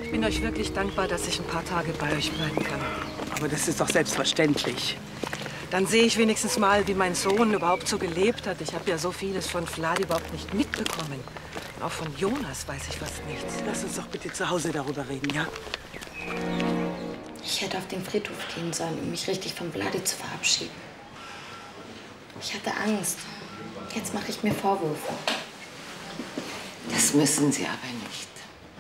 Ich bin euch wirklich dankbar, dass ich ein paar Tage bei euch bleiben kann. Aber das ist doch selbstverständlich. Dann sehe ich wenigstens mal, wie mein Sohn überhaupt so gelebt hat. Ich habe ja so vieles von Vlad überhaupt nicht mitbekommen. Auch von Jonas weiß ich fast nichts. Lass uns doch bitte zu Hause darüber reden, ja? Ich hätte auf den Friedhof gehen sollen, um mich richtig von Vladi zu verabschieden. Ich hatte Angst. Jetzt mache ich mir Vorwürfe. Das müssen Sie aber nicht.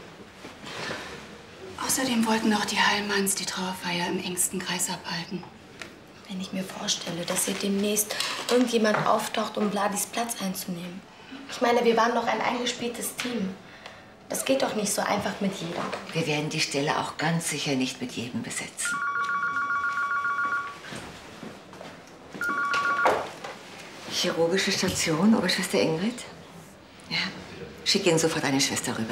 Außerdem wollten auch die Heilmanns die Trauerfeier im engsten Kreis abhalten. Wenn ich mir vorstelle, dass hier demnächst irgendjemand auftaucht, um Vladis Platz einzunehmen. Ich meine, wir waren doch ein eingespieltes Team. Das geht doch nicht so einfach mit jedem. Wir werden die Stelle auch ganz sicher nicht mit jedem besetzen. Chirurgische Station, Oberschwester Ingrid? Ja, schick Ihnen sofort eine Schwester rüber.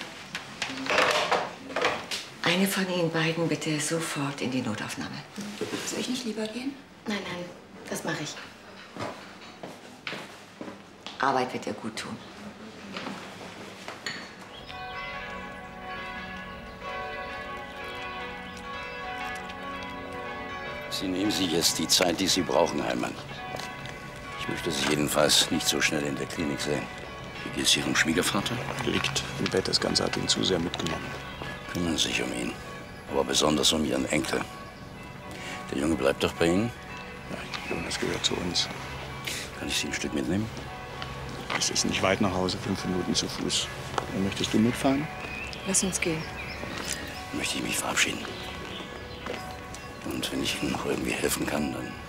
Eine von Ihnen beiden bitte sofort in die Notaufnahme. Soll ich nicht lieber gehen? Nein, nein, das mache ich. Arbeit wird ihr gut tun. Sie nehmen sich jetzt die Zeit, die Sie brauchen, Heilmann. Ich möchte Sie jedenfalls nicht so schnell in der Klinik sehen. Wie geht es Ihrem Schwiegervater? Er liegt im Bett, das Ganze hat ihn zu sehr mitgenommen. Kümmern Sie sich um ihn, aber besonders um Ihren Enkel. Der Junge bleibt doch bei Ihnen? Nein, Jonas gehört zu uns. Kann ich Sie ein Stück mitnehmen? Es ist nicht weit nach Hause, 5 Minuten zu Fuß. Möchtest du mitfahren? Lass uns gehen. Dann möchte ich mich verabschieden. Und wenn ich Ihnen noch irgendwie helfen kann, dann